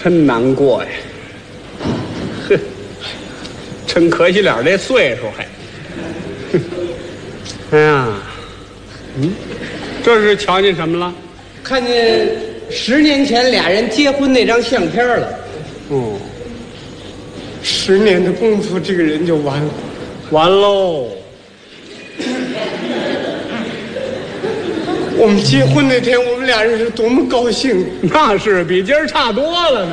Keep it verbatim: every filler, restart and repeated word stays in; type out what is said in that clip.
真难过呀！呵，真可惜了这岁数还。哎呀，嗯，这是瞧见什么了？ 看见十年前俩人结婚那张相片了。 哦， 十年的功夫，这个人就完了， 完喽！ 我们结婚那天，我们俩人是多么高兴！ 那是比今儿差多了呢。